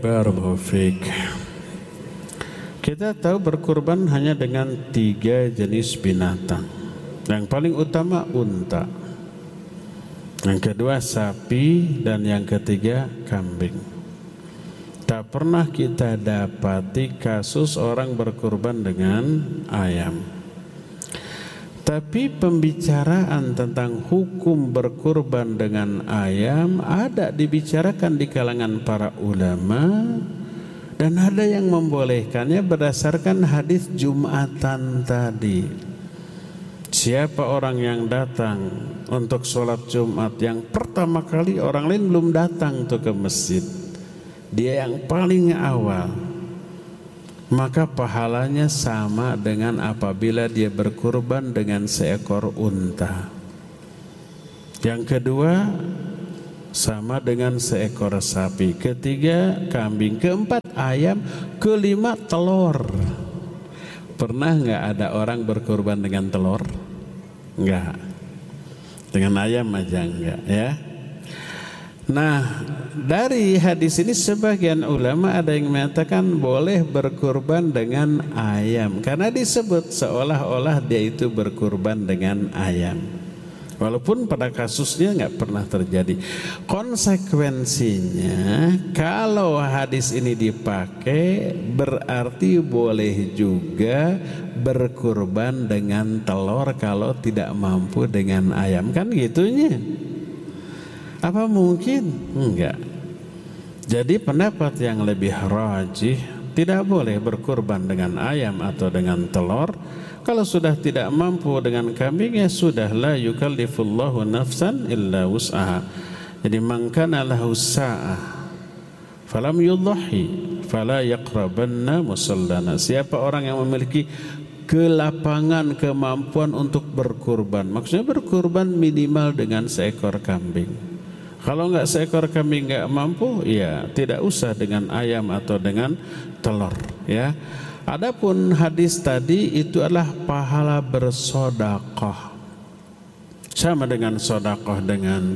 barakallahu fiik. Kita tahu berkurban hanya dengan 3 jenis binatang. Yang paling utama unta, yang kedua sapi, dan yang ketiga kambing. Tak pernah kita dapati kasus orang berkurban dengan ayam. Tapi pembicaraan tentang hukum berkurban dengan ayam ada dibicarakan di kalangan para ulama, dan ada yang membolehkannya berdasarkan hadis Jumatan tadi. Siapa orang yang datang untuk sholat Jumat yang pertama kali, orang lain belum datang tuh ke masjid, dia yang paling awal, maka pahalanya sama dengan apabila dia berkurban dengan seekor unta. Yang kedua sama dengan seekor sapi. Ketiga kambing. Keempat ayam. Kelima telur. Pernah nggak ada orang berkurban dengan telur? Enggak. Dengan ayam aja enggak, ya. Nah, dari hadis ini sebagian ulama ada yang mengatakan boleh berkurban dengan ayam, karena disebut seolah-olah dia itu berkurban dengan ayam. Walaupun pada kasusnya nggak pernah terjadi. Konsekuensinya, kalau hadis ini dipakai, berarti boleh juga berkurban dengan telur kalau tidak mampu dengan ayam, kan gitunya? Apa mungkin? Enggak. Jadi pendapat yang lebih rajih, tidak boleh berkurban dengan ayam atau dengan telur. Kalau sudah tidak mampu dengan kambing, ya sudah, la yukallifullahu nafsan illa wus'aha. Jadi man kana lahu sa'ah falam yudhi fala yaqrabanna musallana. Siapa orang yang memiliki kelapangan, kemampuan untuk berkurban, maksudnya berkurban minimal dengan seekor kambing. Kalau enggak seekor kambing enggak mampu, ya tidak usah dengan ayam atau dengan telur, ya. Adapun hadis tadi itu adalah pahala bersedekah. Sama dengan sedekah dengan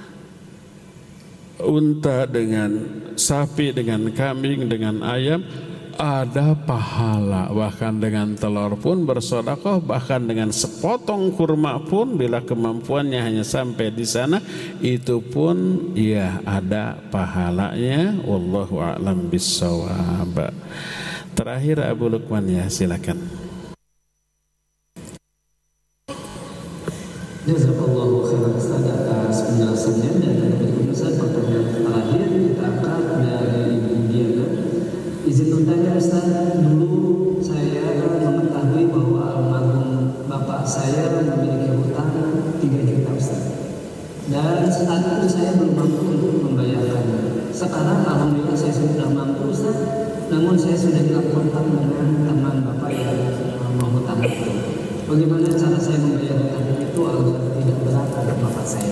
unta, dengan sapi, dengan kambing, dengan ayam, ada pahala. Bahkan dengan telur pun bersedekah, bahkan dengan sepotong kurma pun bila kemampuannya hanya sampai di sana, itu pun ya ada pahalanya. Wallahu a'lam bissawab. Terakhir Abu Lukman, ya silakan. Jazakallahu khairan Ustaz atas penjelasannya. Dan berikutnya Ustaz, pertanyaan terakhir kita angkat dari Ibu Diana. Izin bertanya Ustaz, dulu saya mengetahui bahwa almarhum bapak saya memiliki hutang 3 juta Ustaz. Dan saat itu saya belum mampu untuk membayarkannya. Sekarang alhamdulillah saya sudah mampu Ustaz. Namun saya sudah kontak dengan teman bapak yang mau hutang itu. Bagaimana cara saya membayar hutang itu agar tidak berat pada bapak saya?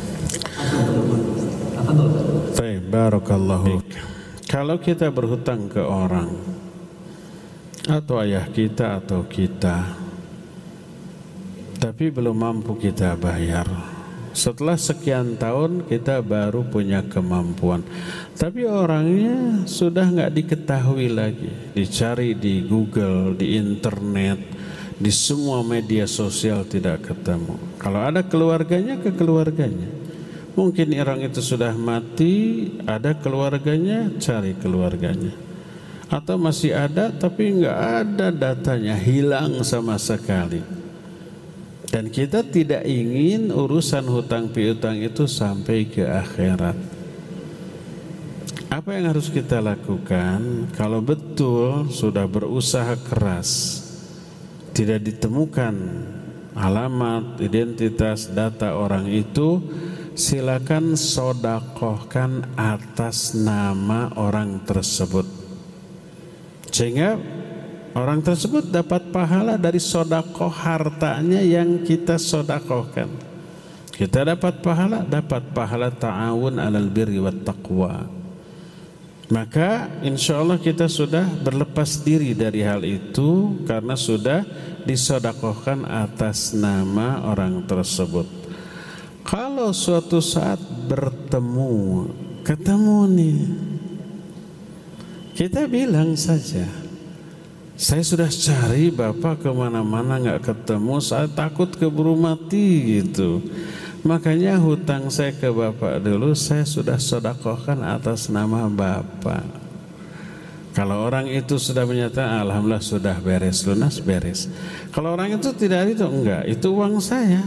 Apa dulu? Baik, barakallahu. Kalau kita berhutang ke orang, atau ayah kita atau kita, tapi belum mampu kita bayar, setelah sekian tahun kita baru punya kemampuan, tapi orangnya sudah nggak diketahui lagi, dicari di Google, di internet, di semua media sosial tidak ketemu. Kalau ada keluarganya, ke keluarganya. Mungkin orang itu sudah mati, ada keluarganya, cari keluarganya. Atau masih ada tapi nggak ada datanya, hilang sama sekali. Dan kita tidak ingin urusan hutang piutang itu sampai ke akhirat. Apa yang harus kita lakukan? Kalau betul sudah berusaha keras, tidak ditemukan alamat, identitas, data orang itu, silakan sodakohkan atas nama orang tersebut, sehingga orang tersebut dapat pahala dari sodakoh hartanya yang kita sodakohkan. Kita dapat pahala ta'awun alal birri wat taqwa. Maka insya Allah kita sudah berlepas diri dari hal itu karena sudah disodakohkan atas nama orang tersebut. Kalau suatu saat ketemu nih, Kita bilang saja, saya sudah cari Bapak kemana-mana gak ketemu, saya takut keburu mati gitu. Makanya hutang saya ke Bapak dulu saya sudah sedekahkan atas nama Bapak. Kalau orang itu sudah menyatakan alhamdulillah sudah beres, lunas, beres. Kalau orang itu tidak, itu enggak, itu uang saya,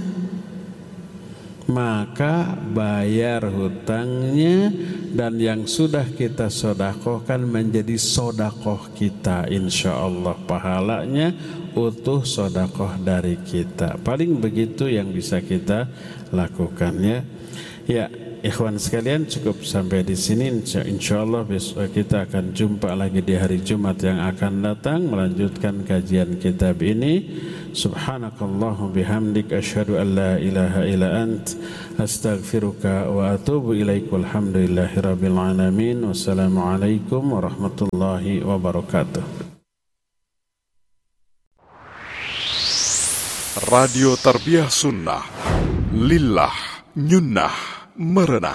maka bayar hutangnya, dan yang sudah kita sedekahkan menjadi sedekah kita, insya Allah pahalanya utuh sedekah dari kita. Paling begitu yang bisa kita lakukan, ya. Ya, ikhwan sekalian, cukup sampai di sini. Insyaallah besok kita akan jumpa lagi di hari Jumat yang akan datang melanjutkan kajian kitab ini. Subhanakallahumma bihamdik asyhadu an la ilaha illa ant astaghfiruka wa atubu ilaik. Walhamdulillahirabbil alamin. Wassalamualaikum warahmatullahi wabarakatuh. Radio Tarbiyah Sunnah Lillah Nyunnah Merenah.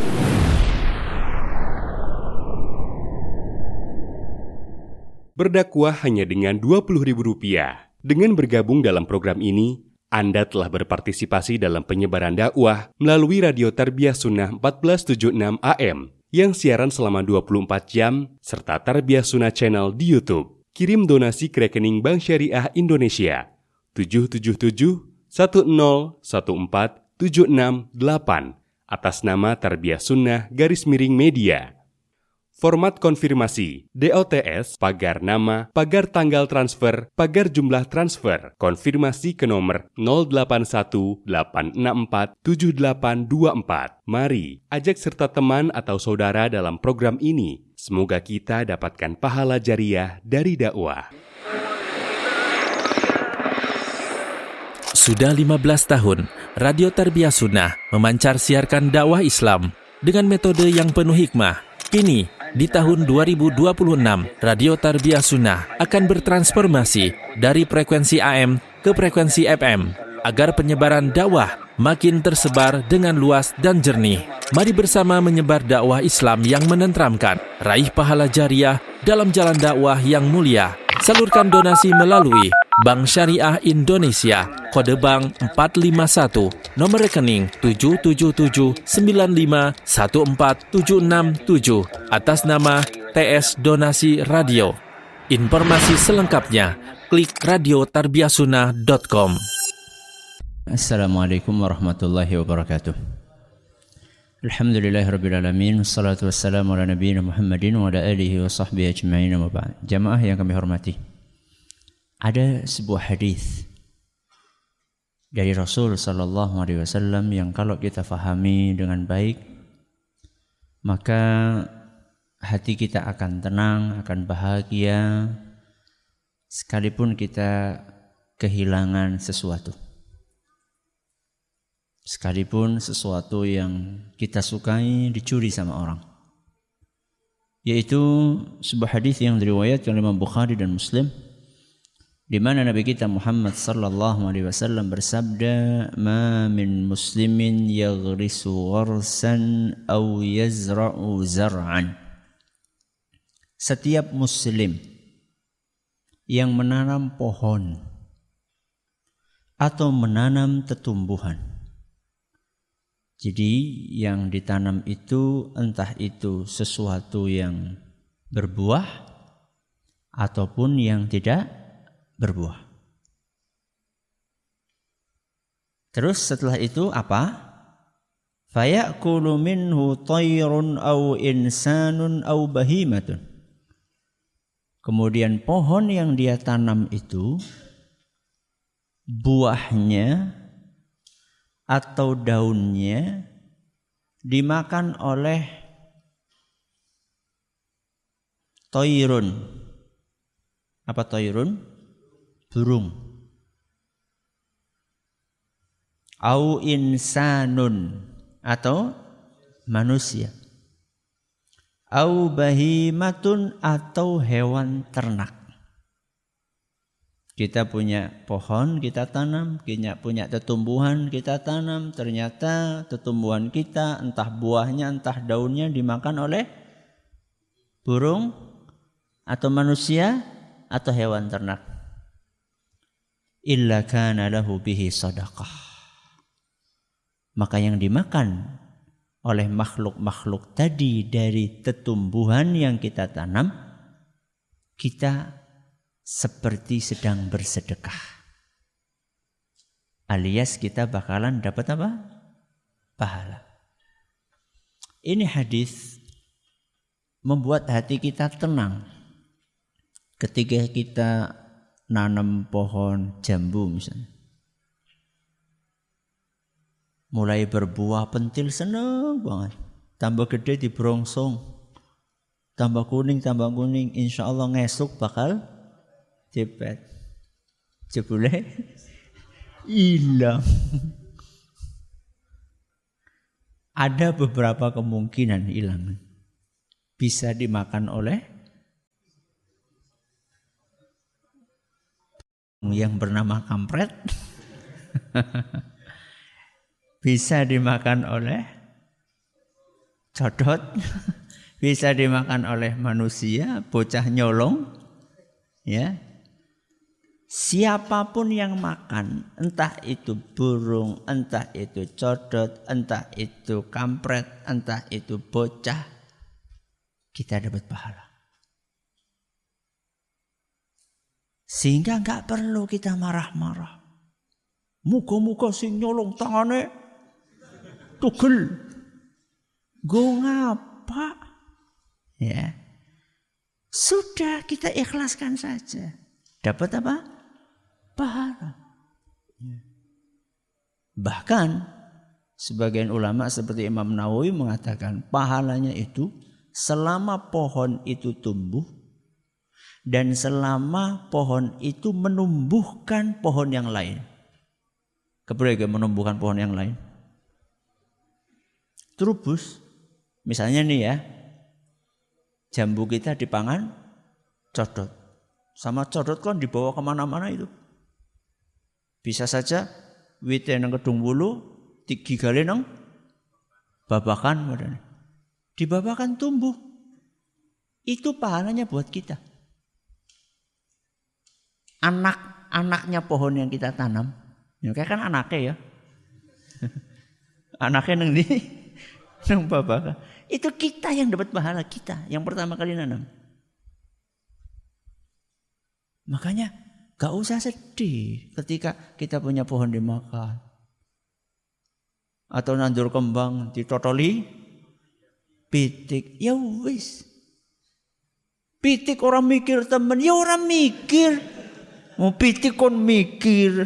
Berdakwah hanya dengan Rp20.000. Dengan bergabung dalam program ini, Anda telah berpartisipasi dalam penyebaran dakwah melalui Radio Tarbiyah Sunnah 1476 AM yang siaran selama 24 jam serta Tarbiyah Sunnah Channel di YouTube. Kirim donasi ke rekening Bank Syariah Indonesia 777-1014-768 atas nama Tarbiyah Sunnah _Media. Format konfirmasi DOTS pagar nama, pagar tanggal transfer, pagar jumlah transfer, konfirmasi ke nomor 0818647824. Mari ajak serta teman atau saudara dalam program ini. Semoga kita dapatkan pahala jariah dari dakwah. Sudah 15 tahun, Radio Tarbiyah Sunnah memancar siarkan dakwah Islam dengan metode yang penuh hikmah. Kini, di tahun 2026, Radio Tarbiyah Sunnah akan bertransformasi dari frekuensi AM ke frekuensi FM agar penyebaran dakwah makin tersebar dengan luas dan jernih. Mari bersama menyebar dakwah Islam yang menenteramkan, raih pahala jariah dalam jalan dakwah yang mulia. Salurkan donasi melalui Bank Syariah Indonesia, kode bank 451, nomor rekening 777951476 atas nama TS Donasi Radio. Informasi selengkapnya klik radiotarbiyahsunnah.com. Assalamualaikum warahmatullahi wabarakatuh. Alhamdulillahirabbil alamin, wassalatu wassalamu ala nabiyina Muhammadin wa ala alihi wa sahbihi ajma'in, wa ba'd. Jamaah yang kami hormati, ada sebuah hadis dari Rasul sallallahu alaihi wasallam yang kalau kita fahami dengan baik, maka hati kita akan tenang, akan bahagia sekalipun kita kehilangan sesuatu. Sekalipun sesuatu yang kita sukai dicuri sama orang. Yaitu sebuah hadis yang diriwayatkan oleh Imam Bukhari dan Muslim, di mana Nabi kita Muhammad sallallahu alaihi wasallam bersabda, "Ma min muslimin yaghrisu gharsan aw yazra'u zar'an." Setiap muslim yang menanam pohon atau menanam tetumbuhan. Jadi yang ditanam itu entah itu sesuatu yang berbuah ataupun yang tidak berbuah. Terus setelah itu apa? Fayakulu minhu tayrun aw insanun aw bahimatun. Kemudian pohon yang dia tanam itu, buahnya atau daunnya dimakan oleh tayrun. Apa tayrun? Burung. Au insanun, atau manusia. Au bahimatun, atau hewan ternak. Kita punya pohon, kita tanam, kita punya tetumbuhan, kita tanam. Ternyata tetumbuhan kita, entah buahnya, entah daunnya dimakan oleh burung atau manusia atau hewan ternak. Illa kana lahu bihi sadaqah. Maka yang dimakan oleh makhluk-makhluk tadi dari tetumbuhan yang kita tanam, kita seperti sedang bersedekah. Alias kita bakalan dapat apa? Pahala. Ini hadis membuat hati kita tenang. Ketika kita nanam pohon jambu misalnya, mulai berbuah pentil seneng banget, tambah gede dibrongsong, tambah kuning, insya Allah ngesuk bakal cepet, jebule hilang. Ada beberapa kemungkinan hilang. Bisa dimakan oleh yang bernama kampret. Bisa dimakan oleh codot. Bisa dimakan oleh manusia, bocah nyolong. Ya. Siapapun yang makan, entah itu burung, entah itu codot, entah itu kampret, entah itu bocah, kita dapat pahala. Sehingga enggak perlu kita marah-marah. Muga-muga sing nyolong tangane tugel. Go ngapa? Ya. Sudah kita ikhlaskan saja. Dapat apa? Pahala. Bahkan sebagian ulama seperti Imam Nawawi mengatakan pahalanya itu selama pohon itu tumbuh dan selama pohon itu menumbuhkan pohon yang lain. Kemudian menumbuhkan pohon yang lain. Terubus. Misalnya nih ya, jambu kita dipangan codot. Sama codot kan dibawa kemana-mana itu. Bisa saja wite nang kedung wulu digigale nang babakan modane. Di babakan tumbuh. Itu pahalanya buat kita. Anak-anaknya pohon yang kita tanam. Ya kayak kan anaknya ya. Anaknya nang di nang babakan. Itu kita yang dapat pahala, kita yang pertama kali nanam. Makanya gak usah sedih ketika kita punya pohon dimakan. Atau nandur kembang ditotoli pitik. Ya wis. Pitik orang mikir temen. Ya orang mikir. Mau pitik kon mikir.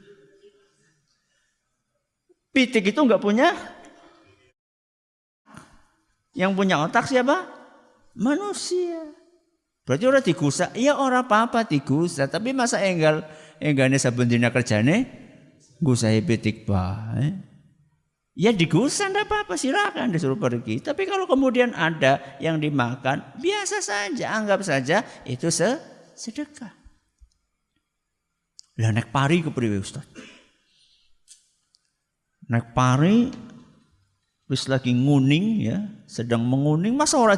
Pitik itu gak punya. Yang punya otak siapa? Manusia. Berarti orang digusak, ya orang apa-apa digusak, tapi masa enggane saben dina kerjane gusahi pitik bae. Ya digusak enggak apa-apa, silakan disuruh pergi. Tapi kalau kemudian ada yang dimakan, biasa saja, anggap saja itu sedekah. Lah nek pari kepriwe Ustaz? Nek pari wis lagi nguning ya, sedang menguning, masa ora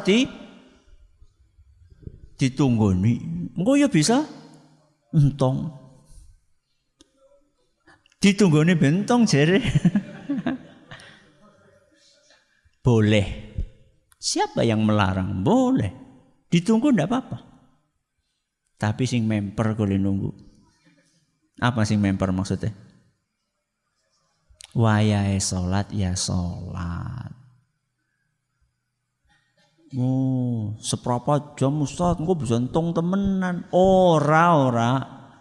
ditunggoni. Engko ya bisa entong. Ditunggoni bentong jere. Boleh. Siapa yang melarang? Boleh. Ditunggu ndak apa-apa. Tapi sing memper kuli nunggu. Apa sing memper maksudnya? Wayahe salat ya salat. Seberapa jam Ustaz engko bisa entong temenan. Ora.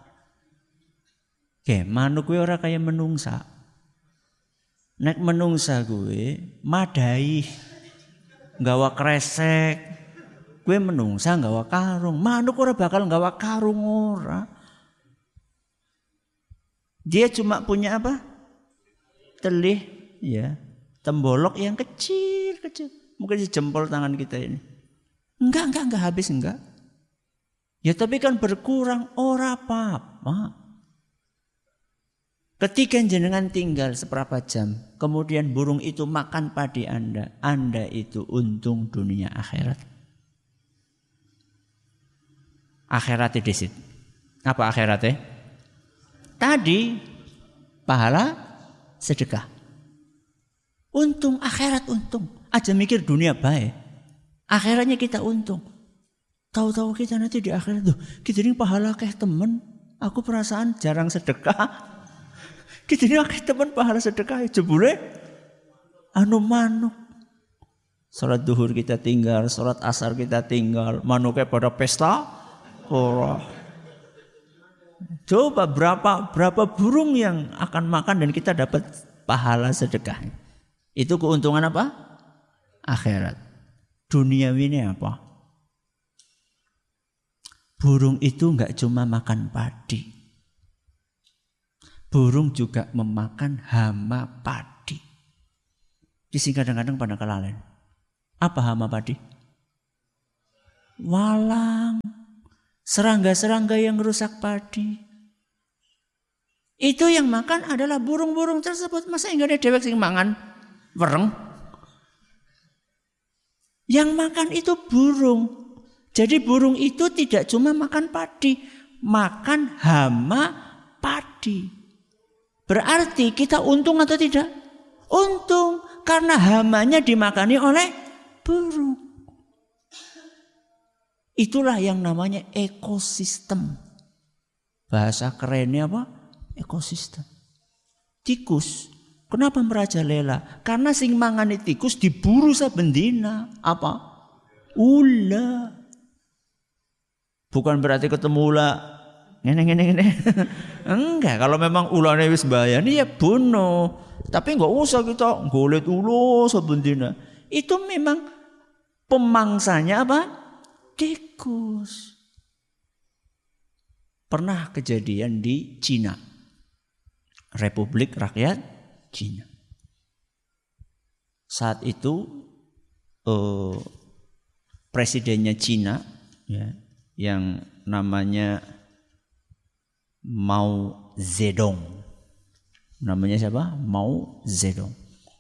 Manuk kuwi ora kaya menungsa. Nek menungsa kuwi madai nggawa kresek. Kuwi menungsa nggawa karung. Manuk ora bakal nggawa karung ora. Dia cuma punya apa? Telih ya, tembolok yang kecil. Mungkin di jempol tangan kita ini. Enggak habis enggak. Ya tapi kan berkurang ora apa-apa. Ketika jenengan tinggal seberapa jam, kemudian burung itu makan padi Anda itu untung dunia akhirat. Akhiratnya disit. Apa akhiratnya? Tadi pahala sedekah. Untung akhirat untung. Aja mikir dunia baik. Akhiratnya kita untung. Tahu-tahu kita nanti di akhirat tuh, kita ini pahala kayak temen. Aku perasaan jarang sedekah. Kita ini kayak temen pahala sedekah. Jebule anu-manu. Salat duhur kita tinggal, salat asar kita tinggal. Manuknya pada pesta. Ora. Coba berapa burung yang akan makan dan kita dapat pahala sedekah. Itu keuntungan apa? Akhirat. Duniawi ini apa? Burung itu enggak cuma makan padi. Burung juga memakan hama padi. Di kadang-kadang pada kelalen. Apa hama padi? Walang. Serangga-serangga yang rusak padi. Itu yang makan adalah burung-burung tersebut. Masa enggak ada dewek sing mangan wereng? Yang makan itu burung. Jadi burung itu tidak cuma makan padi, makan hama padi. Berarti kita untung atau tidak? Untung, karena hamanya dimakani oleh burung. Itulah yang namanya ekosistem. Bahasa kerennya apa? Ekosistem. Tikus, kenapa merajalela? Karena sing mangani tikus diburu saben dina. Apa? Ula. Bukan berarti ketemu ula ngene. Enggak, kalau memang ulane wis mbayani ya bunuh. Tapi enggak usah kita golet ulo saben dina. Itu memang pemangsanya apa? Tikus. Pernah kejadian di Cina. Republik Rakyat Cina. Saat itu presidennya Cina ya, yang namanya Mao Zedong. Namanya siapa? Mao Zedong.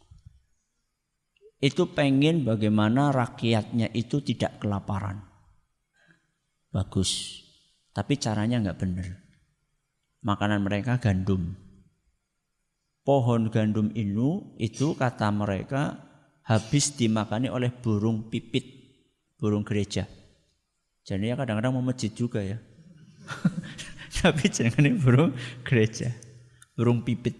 Itu pengen bagaimana rakyatnya itu tidak kelaparan. Bagus. Tapi caranya enggak benar. Makanan mereka gandum. Pohon gandum itu kata mereka habis dimakani oleh burung pipit, burung gereja. Jadi ya kadang-kadang mau masjid juga ya. Tapi jangan burung gereja, burung pipit.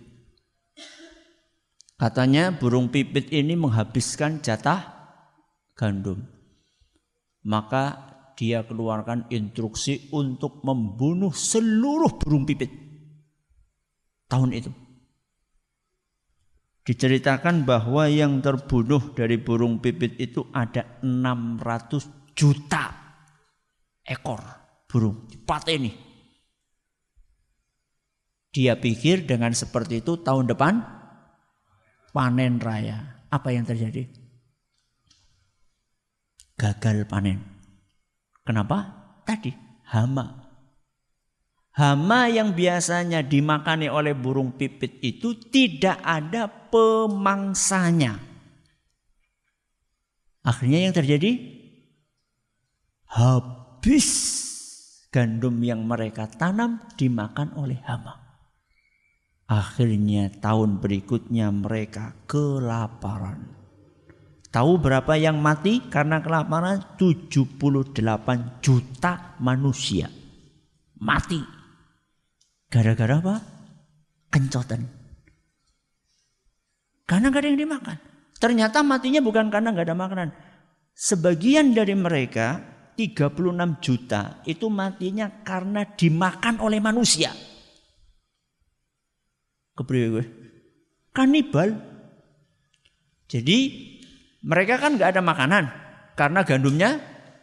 Katanya burung pipit ini menghabiskan jatah gandum. Maka dia keluarkan instruksi untuk membunuh seluruh burung pipit tahun itu. Diceritakan bahwa yang terbunuh dari burung pipit itu ada 600 juta ekor burung dipateni. Dia pikir dengan seperti itu tahun depan panen raya. Apa yang terjadi? Gagal panen. Kenapa? Tadi hama. Hama yang biasanya dimakani oleh burung pipit itu tidak ada pemangsanya. Akhirnya yang terjadi habis gandum yang mereka tanam dimakan oleh hama. Akhirnya tahun berikutnya mereka kelaparan. Tahu berapa yang mati karena kelaparan? 78 juta manusia mati. Gara-gara apa? Kencotan. Karena gak ada yang dimakan. Ternyata matinya bukan karena gak ada makanan. Sebagian dari mereka 36 juta itu matinya karena dimakan oleh manusia. Kepriwe gue? Kanibal. Jadi mereka kan gak ada makanan karena gandumnya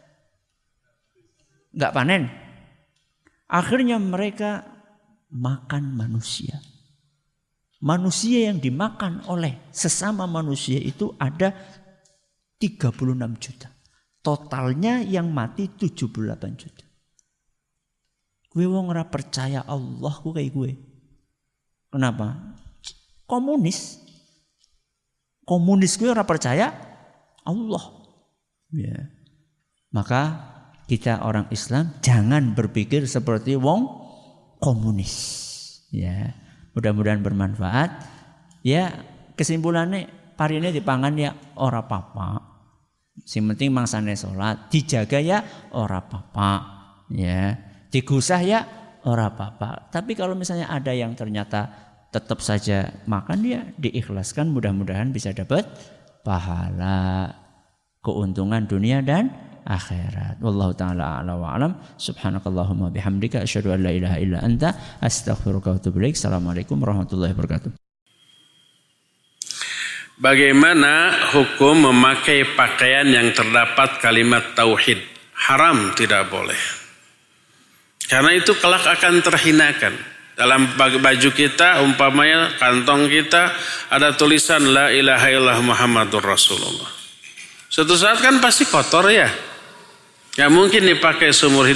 gak panen. Akhirnya mereka makan manusia. Manusia yang dimakan oleh sesama manusia itu ada 36 juta. Totalnya yang mati 78 juta. Gue wong ora percaya Allah ku kayak gue. Kenapa? Komunis gue ora percaya Allah. Ya. Maka kita orang Islam jangan berpikir seperti wong komunis. Ya, mudah-mudahan bermanfaat. Ya, kesimpulannya parine dipangan ya ora apa-apa. Sing penting mangsane salat, dijaga ya ora apa-apa. Ya, digusah ya ora apa-apa. Tapi kalau misalnya ada yang ternyata tetap saja makan, ya diikhlaskan, mudah-mudahan bisa dapat pahala, keuntungan dunia dan akhirat. Wallahu taala a'la wa alam. Subhanakallahumma bihamdika asyhadu an la ilaha illa anta astaghfiruka wa atubu ilaik. Assalamualaikum warahmatullahi wabarakatuh. Bagaimana hukum memakai pakaian yang terdapat kalimat tauhid? Haram, tidak boleh. Karena itu kelak akan terhinakan. Dalam baju kita, umpamanya kantong kita ada tulisan la ilaha illallah Muhammadur Rasulullah. Suatu saat kan pasti kotor ya. Gak mungkin dipakai seumur hidup.